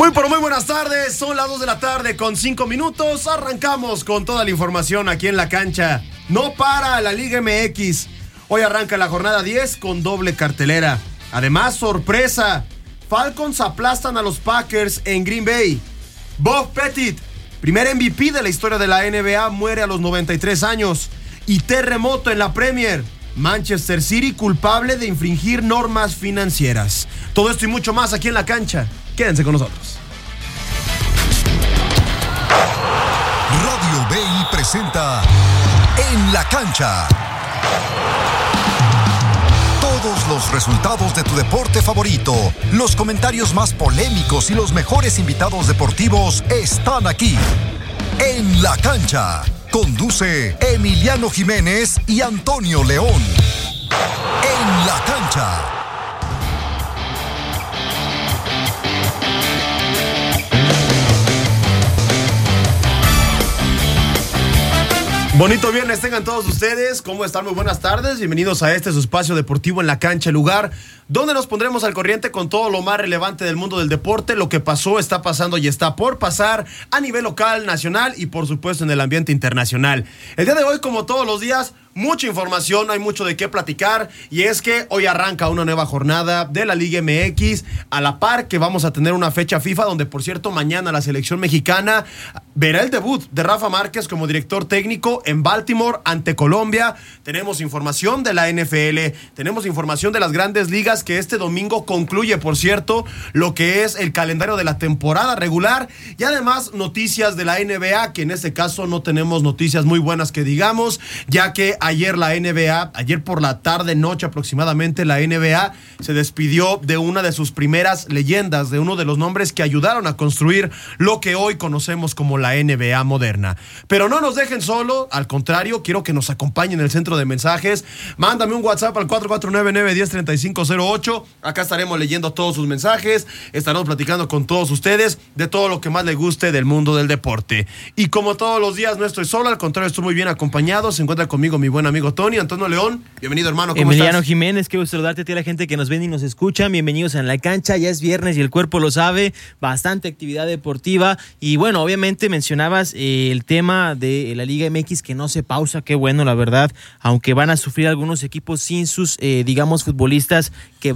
Muy buenas tardes, son las 2 de la tarde con 5 minutos, arrancamos con toda la información aquí en la cancha. No para la Liga MX, hoy arranca la jornada 10 con doble cartelera. Además, sorpresa, Falcons aplastan a los Packers en Green Bay. Bob Pettit, primer MVP de la historia de la NBA, muere a los 93 años. Y terremoto en la Premier, Manchester City culpable de infringir normas financieras. Todo esto y mucho más aquí en la cancha. Quédense con nosotros. Radio BI presenta En la Cancha. Todos los resultados de tu deporte favorito, los comentarios más polémicos y los mejores invitados deportivos están aquí. En la Cancha. Conduce Emiliano Jiménez y Antonio León. En la Cancha. Bonito viernes tengan todos ustedes, ¿cómo están? Muy buenas tardes, bienvenidos a su espacio deportivo En la Cancha, el lugar donde nos pondremos al corriente con todo lo más relevante del mundo del deporte, lo que pasó, está pasando y está por pasar a nivel local, nacional y por supuesto en el ambiente internacional. El día de hoy, como todos los días, mucha información, hay mucho de qué platicar y es que hoy arranca una nueva jornada de la Liga MX, a la par que vamos a tener una fecha FIFA donde, por cierto, mañana la selección mexicana verá el debut de Rafa Márquez como director técnico en Baltimore ante Colombia. Tenemos información de la NFL, tenemos información de las grandes ligas que este domingo concluye, por cierto, lo que es el calendario de la temporada regular y además noticias de la NBA, que en este caso no tenemos noticias muy buenas que digamos, ya que ayer la NBA, ayer por la tarde, noche aproximadamente, la NBA se despidió de una de sus primeras leyendas, de uno de los nombres que ayudaron a construir lo que hoy conocemos como la NBA moderna. Pero no nos dejen solo, al contrario, quiero que nos acompañen en el centro de mensajes. Mándame un WhatsApp al 449-910-3508. Acá estaremos leyendo todos sus mensajes, estaremos platicando con todos ustedes de todo lo que más les guste del mundo del deporte. Y como todos los días, no estoy solo, al contrario, estoy muy bien acompañado. Se encuentra conmigo mi buen amigo Tony, Antonio León. Bienvenido, hermano, ¿cómo Emiliano estás? Jiménez, qué gusto saludarte a ti, a la gente que nos ven y nos escuchan. Bienvenidos a En la Cancha, ya es viernes y el cuerpo lo sabe, bastante actividad deportiva. Y bueno, obviamente mencionabas el tema de la Liga MX que no se pausa, qué bueno, la verdad, aunque van a sufrir algunos equipos sin sus, digamos, futbolistas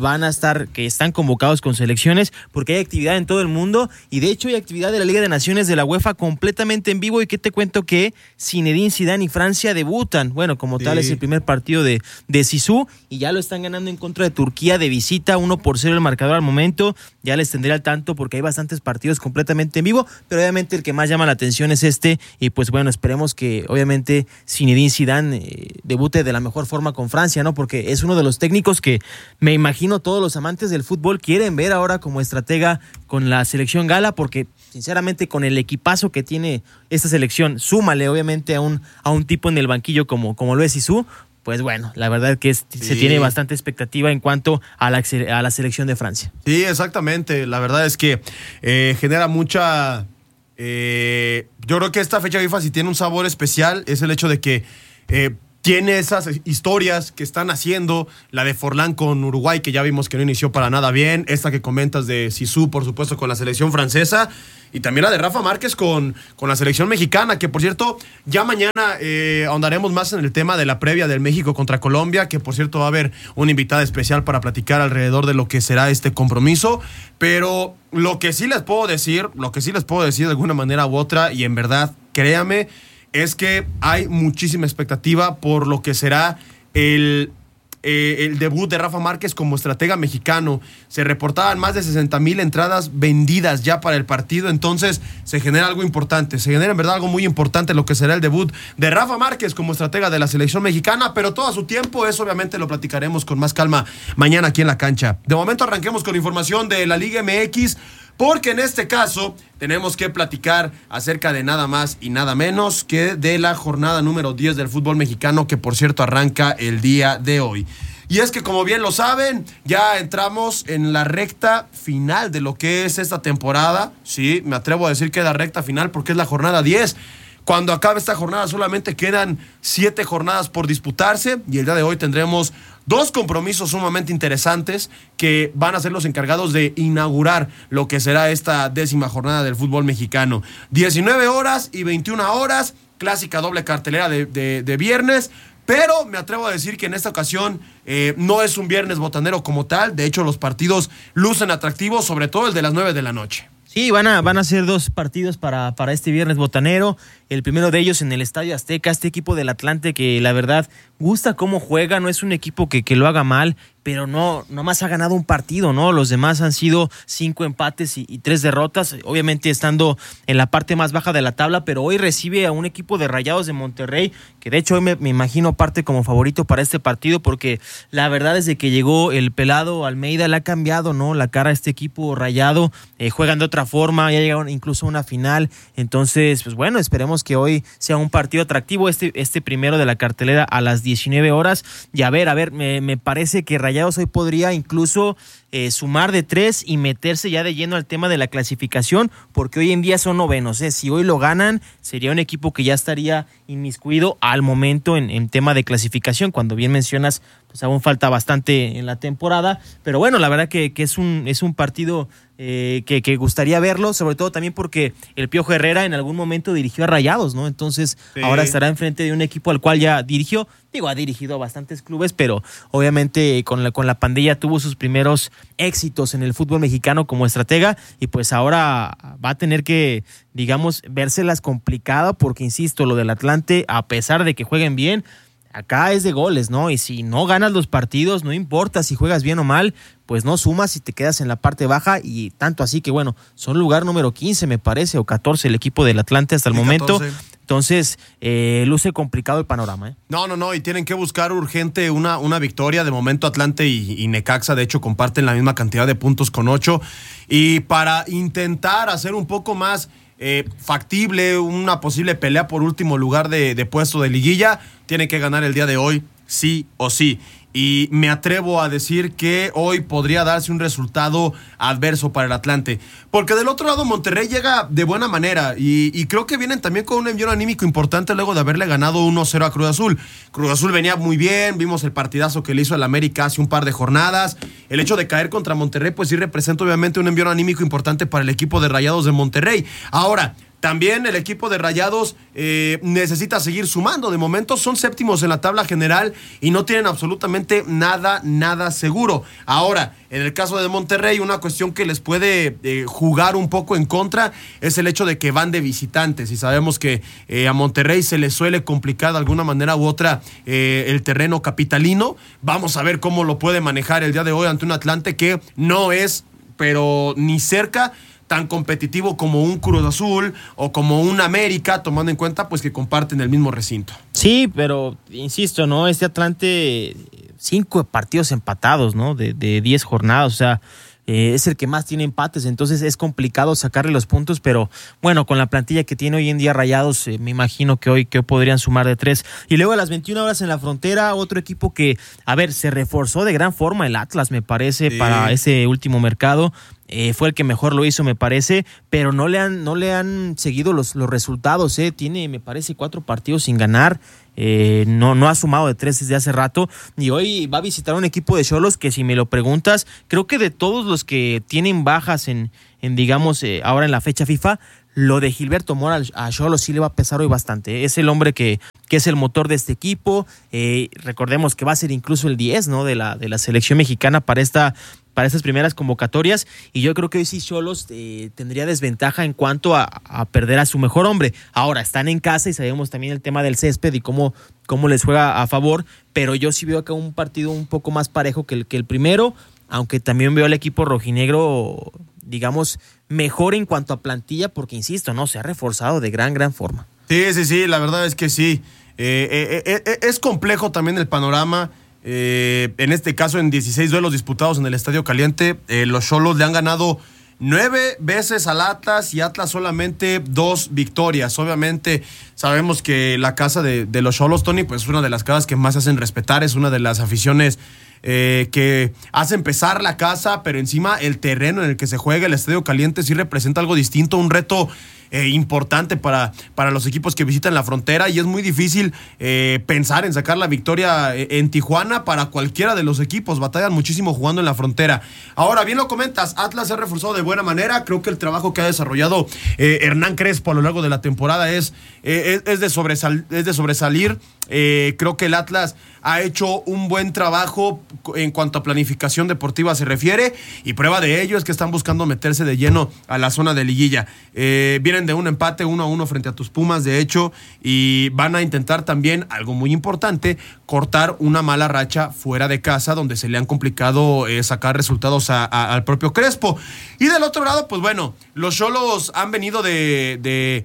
que están convocados con selecciones, porque hay actividad en todo el mundo y de hecho hay actividad de la Liga de Naciones de la UEFA completamente en vivo. Y que te cuento que Zinedine Zidane y Francia debutan, bueno, como tal es el primer partido de Zizou y ya lo están ganando en contra de Turquía de visita, 1-0 el marcador al momento. Ya les tendré al tanto porque hay bastantes partidos completamente en vivo, pero obviamente el que más llama la atención es y pues bueno, esperemos que obviamente Zinedine Zidane debute de la mejor forma con Francia, ¿no? Porque es uno de los técnicos que me imagino todos los amantes del fútbol quieren ver ahora como estratega con la selección gala, porque sinceramente con el equipazo que tiene esta selección, súmale obviamente a un tipo en el banquillo como lo es Zizou, pues bueno, la verdad que se tiene bastante expectativa en cuanto a la selección de Francia. Sí, exactamente, la verdad es que genera mucha... yo creo que esta fecha FIFA sí tiene un sabor especial, es el hecho de que tiene esas historias que están haciendo, la de Forlán con Uruguay, que ya vimos que no inició para nada bien, esta que comentas de Zizou, por supuesto, con la selección francesa, y también la de Rafa Márquez con la selección mexicana, que por cierto, ya mañana ahondaremos más en el tema de la previa del México contra Colombia, que por cierto va a haber una invitada especial para platicar alrededor de lo que será este compromiso, pero lo que sí les puedo decir de alguna manera u otra, y en verdad, créame, es que hay muchísima expectativa por lo que será el debut de Rafa Márquez como estratega mexicano. Se reportaban más de 60,000 entradas vendidas ya para el partido, entonces se genera algo importante, se genera en verdad algo muy importante lo que será el debut de Rafa Márquez como estratega de la selección mexicana, pero todo a su tiempo, eso obviamente lo platicaremos con más calma mañana aquí en la cancha. De momento arranquemos con información de la Liga MX, porque en este caso tenemos que platicar acerca de nada más y nada menos que de la jornada número 10 del fútbol mexicano, que por cierto arranca el día de hoy. Y es que, como bien lo saben, ya entramos en la recta final de lo que es esta temporada. Sí, me atrevo a decir que es la recta final porque es la jornada 10. Cuando acabe esta jornada solamente quedan 7 jornadas por disputarse y el día de hoy tendremos dos compromisos sumamente interesantes que van a ser los encargados de inaugurar lo que será esta 10ª jornada del fútbol mexicano. 19 horas y 21 horas, clásica doble cartelera de viernes. Pero me atrevo a decir que en esta ocasión no es un viernes botanero como tal. De hecho, los partidos lucen atractivos, sobre todo el de las 9 de la noche. Sí, van a ser dos partidos para este viernes botanero. El primero de ellos en el Estadio Azteca, este equipo del Atlante que la verdad gusta cómo juega, no es un equipo que lo haga mal, pero no más ha ganado un partido, ¿no? Los demás han sido 5 empates y 3 derrotas, obviamente estando en la parte más baja de la tabla, pero hoy recibe a un equipo de Rayados de Monterrey, que de hecho hoy me imagino parte como favorito para este partido, porque la verdad desde que llegó el pelado Almeida le ha cambiado, ¿no? La cara a este equipo Rayado, juegan de otra forma, ya llegaron incluso a una final, entonces, pues bueno, esperemos que hoy sea un partido atractivo, este primero de la cartelera a las 19 horas, y a ver, me parece que Rayados hoy podría incluso sumar de 3 y meterse ya de lleno al tema de la clasificación, porque hoy en día son novenos, si hoy lo ganan, sería un equipo que ya estaría inmiscuido al momento en tema de clasificación, cuando bien mencionas, pues aún falta bastante en la temporada, pero bueno, la verdad que es un partido que gustaría verlo, sobre todo también porque el Piojo Herrera en algún momento dirigió a Rayados, ¿no? Entonces sí, ahora estará enfrente de un equipo al cual ya dirigió, ha dirigido a bastantes clubes, pero obviamente con la pandilla tuvo sus primeros éxitos en el fútbol mexicano como estratega, y pues ahora va a tener que, digamos, vérselas complicada, porque insisto, lo del Atlante, a pesar de que jueguen bien, acá es de goles, ¿no? Y si no ganas los partidos, no importa si juegas bien o mal, pues no sumas y te quedas en la parte baja, y tanto así que, bueno, son lugar número 15, me parece, o 14 el equipo del Atlante hasta el momento. 14. Entonces, luce complicado el panorama, ¿eh? No, y tienen que buscar urgente una victoria. De momento Atlante y Necaxa, de hecho, comparten la misma cantidad de puntos con 8. Y para intentar hacer un poco más factible una posible pelea por último lugar de puesto de liguilla, tiene que ganar el día de hoy, sí o sí. Y me atrevo a decir que hoy podría darse un resultado adverso para el Atlante, porque del otro lado Monterrey llega de buena manera y creo que vienen también con un envío anímico importante luego de haberle ganado 1-0 a Cruz Azul. Cruz Azul venía muy bien, vimos el partidazo que le hizo al América hace un par de jornadas. El hecho de caer contra Monterrey pues sí representa obviamente un envío anímico importante para el equipo de Rayados de Monterrey. Ahora, también el equipo de Rayados necesita seguir sumando. De momento son séptimos en la tabla general y no tienen absolutamente nada seguro. Ahora, en el caso de Monterrey, una cuestión que les puede jugar un poco en contra es el hecho de que van de visitantes. Y sabemos que a Monterrey se le suele complicar de alguna manera u otra el terreno capitalino. Vamos a ver cómo lo puede manejar el día de hoy ante un Atlante que no es, pero ni cerca, tan competitivo como un Cruz Azul o como un América, tomando en cuenta pues que comparten el mismo recinto. Sí, pero insisto, ¿no? Este Atlante, 5 partidos empatados, ¿no? De 10 jornadas, o sea, es el que más tiene empates, entonces es complicado sacarle los puntos, pero bueno, con la plantilla que tiene hoy en día Rayados, me imagino que hoy podrían sumar de 3. Y luego a las 21 horas en la Frontera, otro equipo que, se reforzó de gran forma, el Atlas, me parece, sí, para ese último mercado. Fue el que mejor lo hizo, me parece, pero no le han seguido los resultados, tiene, me parece, 4 partidos sin ganar, no ha sumado de 3 desde hace rato, y hoy va a visitar un equipo de Xolos que, si me lo preguntas, creo que de todos los que tienen bajas en digamos, ahora en la fecha FIFA, lo de Gilberto Mora a Xolos sí le va a pesar hoy bastante. Es el hombre que es el motor de este equipo. Recordemos que va a ser incluso el 10, ¿no? de la selección mexicana para estas primeras convocatorias, y yo creo que hoy sí Xolos tendría desventaja en cuanto a perder a su mejor hombre. Ahora, están en casa y sabemos también el tema del césped y cómo les juega a favor, pero yo sí veo acá un partido un poco más parejo que el primero, aunque también veo al equipo rojinegro, digamos, mejor en cuanto a plantilla, porque insisto, ¿no? Se ha reforzado de gran forma. Sí, la verdad es que sí. Es complejo también el panorama. En este caso, en 16 duelos disputados en el Estadio Caliente, los Xolos le han ganado 9 veces al Atlas, y Atlas solamente 2 victorias. Obviamente sabemos que la casa de los Xolos, Tony, pues es una de las casas que más se hacen respetar, es una de las aficiones que hacen pesar la casa, pero encima el terreno en el que se juega el Estadio Caliente sí representa algo distinto, un reto importante para los equipos que visitan la frontera, y es muy difícil pensar en sacar la victoria en Tijuana para cualquiera de los equipos. Batallan muchísimo jugando en la frontera. Ahora, bien lo comentas, Atlas se ha reforzado de buena manera. Creo que el trabajo que ha desarrollado Hernán Crespo a lo largo de la temporada es de sobresalir. Creo que el Atlas ha hecho un buen trabajo en cuanto a planificación deportiva se refiere, y prueba de ello es que están buscando meterse de lleno a la zona de liguilla. Vienen de un empate 1-1 frente a tus Pumas, de hecho, y van a intentar también, algo muy importante, cortar una mala racha fuera de casa, donde se le han complicado sacar resultados al propio Crespo. Y del otro lado, pues bueno, los Xolos han venido de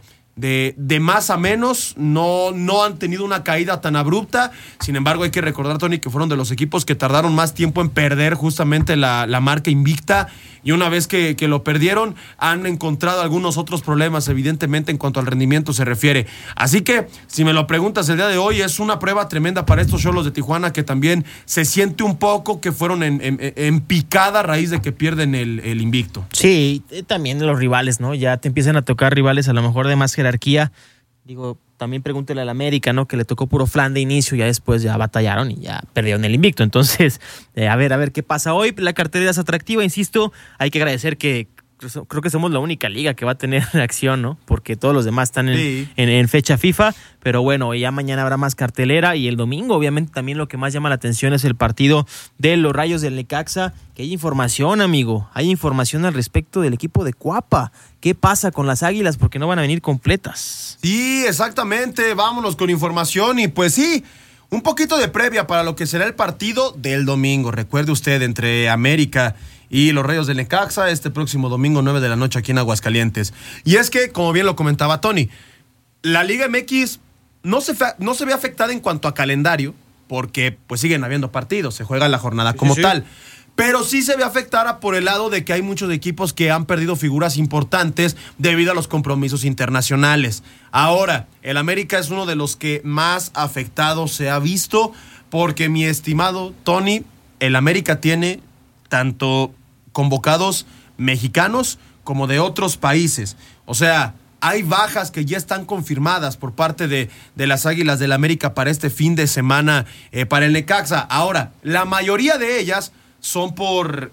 más a menos, no han tenido una caída tan abrupta. Sin embargo, hay que recordar, Tony, que fueron de los equipos que tardaron más tiempo en perder justamente la marca invicta, y una vez que lo perdieron, han encontrado algunos otros problemas, evidentemente, en cuanto al rendimiento se refiere. Así que, si me lo preguntas el día de hoy, es una prueba tremenda para estos Xolos de Tijuana, que también se siente un poco que fueron en picada a raíz de que pierden el invicto. Sí, también los rivales, ¿no? Ya te empiezan a tocar rivales a lo mejor de más jerarquía. Digo, también pregúntale al América, ¿no? Que le tocó puro flan de inicio, ya después ya batallaron y ya perdieron el invicto. Entonces, a ver qué pasa hoy. La cartelera es atractiva, insisto. Hay que agradecer que creo que somos la única liga que va a tener acción, ¿no? Porque todos los demás están en fecha FIFA. Pero bueno, ya mañana habrá más cartelera, y el domingo, obviamente, también lo que más llama la atención es el partido de los Rayos del Necaxa. Que hay información, amigo. Hay información al respecto del equipo de Cuapa. ¿Qué pasa con las Águilas? Porque no van a venir completas. Sí, exactamente. Vámonos con información, y pues sí, un poquito de previa para lo que será el partido del domingo. Recuerde usted, entre América y los Rayos del Necaxa, este próximo domingo 9 de la noche aquí en Aguascalientes. Y es que, como bien lo comentaba Tony, la Liga MX no se ve afectada en cuanto a calendario, porque pues siguen habiendo partidos, se juega la jornada como tal. Pero sí se ve afectada por el lado de que hay muchos equipos que han perdido figuras importantes debido a los compromisos internacionales. Ahora, el América es uno de los que más afectado se ha visto, porque, mi estimado Tony, el América tiene tanto convocados mexicanos como de otros países. O sea, hay bajas que ya están confirmadas por parte de las Águilas del América para este fin de semana para el Necaxa. Ahora, la mayoría de ellas son por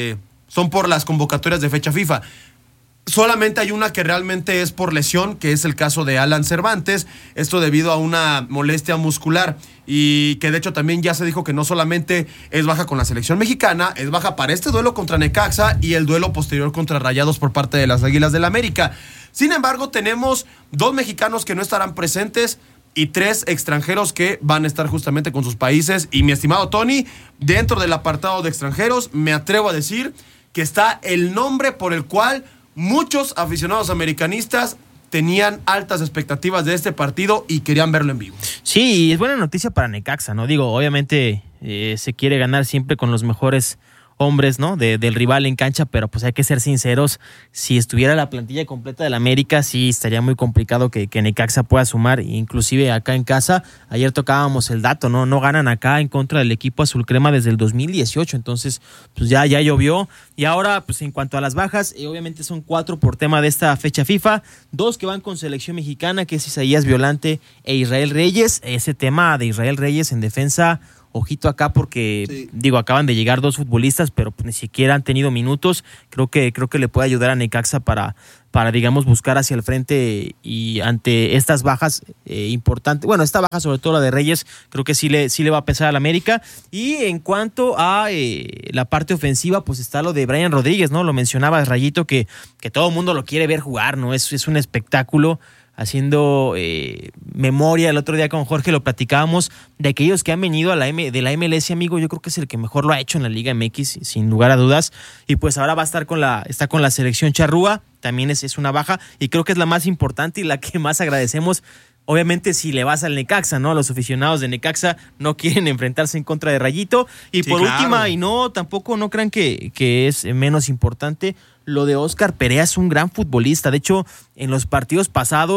las convocatorias de fecha FIFA. Solamente hay una que realmente es por lesión, que es el caso de Alan Cervantes, esto debido a una molestia muscular, y que de hecho también ya se dijo que no solamente es baja con la selección mexicana, es baja para este duelo contra Necaxa y el duelo posterior contra Rayados por parte de las Águilas del América. Sin embargo, tenemos 2 mexicanos que no estarán presentes y 3 extranjeros que van a estar justamente con sus países. Y, mi estimado Tony, dentro del apartado de extranjeros, me atrevo a decir que está el nombre por el cual muchos aficionados americanistas tenían altas expectativas de este partido y querían verlo en vivo. Sí, es buena noticia para Necaxa, ¿no? Digo, obviamente se quiere ganar siempre con los mejores hombres, ¿no? Del rival en cancha, pero pues hay que ser sinceros, si estuviera la plantilla completa del América, sí estaría muy complicado que Necaxa pueda sumar, inclusive acá en casa. Ayer tocábamos el dato, ¿no? No ganan acá en contra del equipo azul crema desde el 2018, entonces pues ya llovió. Y ahora, pues en cuanto a las bajas, obviamente son 4 por tema de esta fecha FIFA, 2 que van con selección mexicana, que es Isaías Violante e Israel Reyes. Ese tema de Israel Reyes en defensa, ojito acá, porque sí, digo, acaban de llegar 2 futbolistas, pero ni siquiera han tenido minutos. Creo que le puede ayudar a Necaxa para digamos, buscar hacia el frente, y ante estas bajas importantes. Bueno, esta baja, sobre todo la de Reyes, creo que sí le va a pesar al América. Y en cuanto a la parte ofensiva, pues está lo de Brian Rodríguez, ¿no? Lo mencionaba Rayito, que todo el mundo lo quiere ver jugar, ¿no? Es un espectáculo. Haciendo memoria, el otro día con Jorge lo platicábamos, de aquellos que han venido de la MLS, amigo, yo creo que es el que mejor lo ha hecho en la Liga MX, sin lugar a dudas. Y pues ahora va a estar está con la selección charrúa, también es una baja, y creo que es la más importante y la que más agradecemos. Obviamente, si le vas al Necaxa, ¿no? Los aficionados de Necaxa no quieren enfrentarse en contra de Rayito. Y sí, por última, y tampoco no crean que es menos importante, lo de Óscar Perea. Es un gran futbolista. De hecho, en los partidos pasados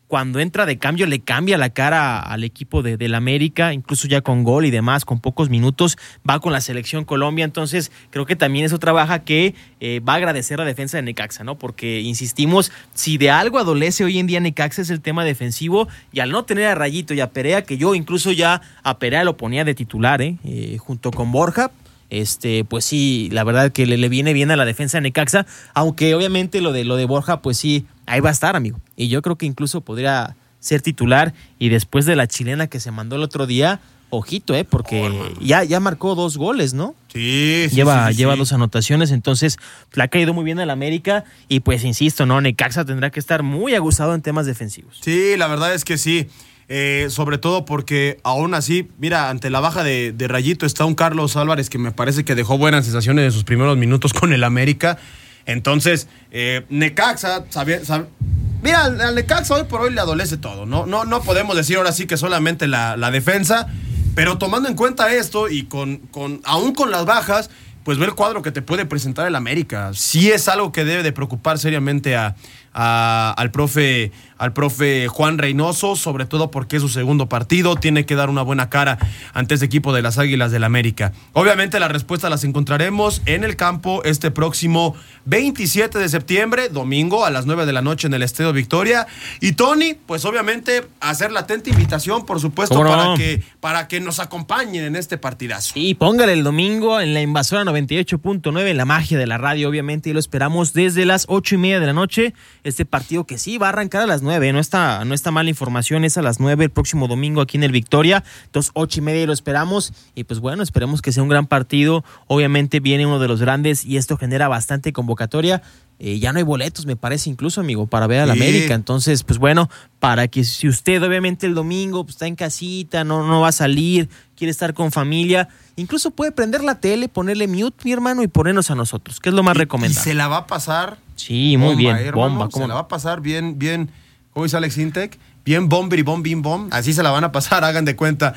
cuando entra de cambio le cambia la cara al equipo del América, incluso ya con gol y demás, con pocos minutos, va con la selección Colombia, entonces creo que también es otra baja que va a agradecer la defensa de Necaxa, ¿no? Porque, insistimos, si de algo adolece hoy en día Necaxa es el tema defensivo, y al no tener a Rayito y a Perea, que yo incluso ya a Perea lo ponía de titular, junto con Borja, pues sí, la verdad que le viene bien a la defensa de Necaxa, aunque obviamente lo de Borja, pues sí, ahí va a estar, amigo. Y yo creo que incluso podría ser titular, y después de la chilena que se mandó el otro día, ojito, porque ya marcó 2 goles, ¿no? Sí. Lleva 2 anotaciones, entonces le ha caído muy bien al América, y pues insisto, ¿no? Necaxa tendrá que estar muy aguzado en temas defensivos. Sí, la verdad es que sí. Sobre todo porque aún así, mira, ante la baja de Rayito está un Carlos Álvarez que me parece que dejó buenas sensaciones en sus primeros minutos con el América. Entonces, Necaxa, mira, al Necaxa hoy por hoy le adolece todo. No podemos decir ahora sí que solamente la defensa, pero tomando en cuenta esto y aún con las bajas, pues ve el cuadro que te puede presentar el América. Sí es algo que debe de preocupar seriamente al profe Juan Reynoso, sobre todo porque es su segundo partido, tiene que dar una buena cara ante ese equipo de las Águilas del América. Obviamente las respuestas las encontraremos en el campo este próximo 27 de septiembre, domingo a las 9 de la noche en el Estadio Victoria. Y Tony, pues obviamente hacer la atenta invitación, por supuesto, para que nos acompañen en este partidazo. Y póngale el domingo en la Invasora 98.9, en la magia de la radio, obviamente, y lo esperamos desde las 8:30 de la noche. Este partido que sí va a arrancar a las 9, no está mala información, es a las 9 el próximo domingo aquí en el Victoria. Entonces 8:30 lo esperamos, y pues bueno, esperemos que sea un gran partido. Obviamente viene uno de los grandes y esto genera bastante convocatoria. Ya no hay boletos, me parece, incluso, amigo, para ver al América. Entonces, pues bueno, para que si usted obviamente el domingo pues, está en casita, no va a salir, quiere estar con familia, incluso puede prender la tele, ponerle mute, mi hermano, y ponernos a nosotros, que es lo más recomendable. Y se la va a pasar. Sí, muy bien, bomba. Se la va a pasar bien, ¿cómo dice Alex Intec? Bien bombiri bom, bim bom. Así se la van a pasar, hagan de cuenta.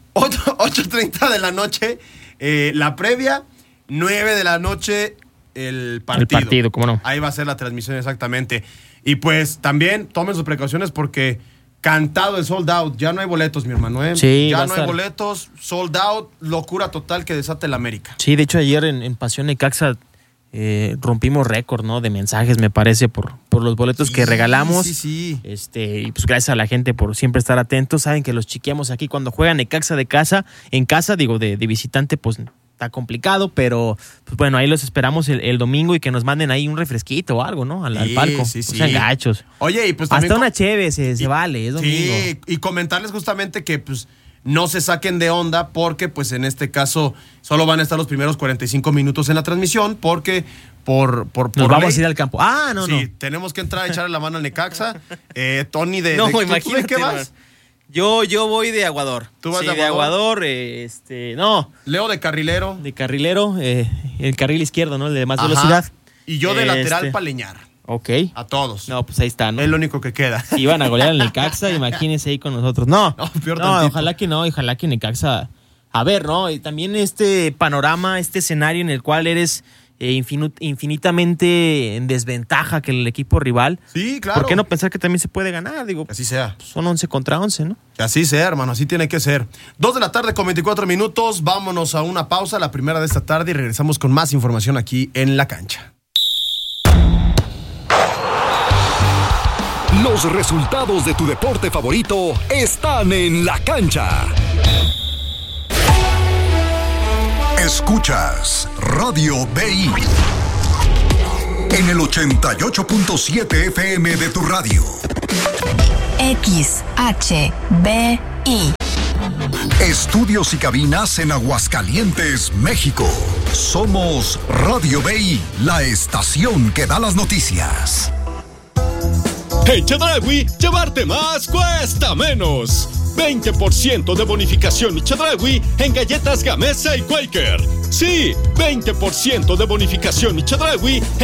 8:30 de la noche, la previa, 9 de la noche, el partido, ¿cómo no? Ahí va a ser la transmisión exactamente. Y pues también tomen sus precauciones porque cantado el sold out. Ya no hay boletos, mi hermano. Sí, ya no hay boletos, sold out, locura total que desata el América. Sí, de hecho ayer en Pasión Necaxa rompimos récord, ¿no? De mensajes, me parece, por los boletos que regalamos. Sí. Y pues gracias a la gente por siempre estar atentos. Saben que los chiqueamos aquí cuando juegan Necaxa de visitante, pues está complicado, pero pues bueno, ahí los esperamos el domingo y que nos manden ahí un refresquito o algo, ¿no? Al palco. Sí. No sean gachos. Oye, y pues también hasta una cheve se vale, es domingo. Sí, y comentarles justamente que pues no se saquen de onda porque pues en este caso solo van a estar los primeros 45 minutos en la transmisión porque por nos vamos a ir al campo. No. Tenemos que entrar a echarle la mano al Necaxa. Tony imagínate, ¿tú de qué vas? Yo voy de Aguador. ¿Tú vas de Aguador? No. Leo de carrilero. De carrilero, el carril izquierdo, ¿no? El de más velocidad. Y yo de lateral para leñar. Ok. A todos. No, pues ahí está, ¿no? Es lo único que queda. Si iban a golear al Necaxa, imagínense ahí con nosotros. No, ojalá que no, ojalá que Necaxa. A ver, ¿no? Y también este panorama, este escenario en el cual eres infinitamente en desventaja que el equipo rival. Sí, claro. ¿Por qué no pensar que también se puede ganar? Digo, así sea. Son 11 contra 11, ¿no? Así sea, hermano, así tiene que ser. 2:24 p.m. Vámonos a una pausa, la primera de esta tarde, y regresamos con más información aquí en La Cancha. Los resultados de tu deporte favorito están en La Cancha. Escuchas Radio BI en el 88.7 FM de tu radio. XHBI. Estudios y cabinas en Aguascalientes, México. Somos Radio BI, la estación que da las noticias. En Chedraui, llevarte más cuesta menos. 20% de bonificación Chedraui en galletas Gamesa y Quaker. Sí, 20% de bonificación Chedraui